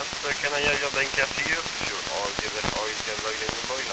So can I have your bank card figures? Sure, or you can log in your mobile?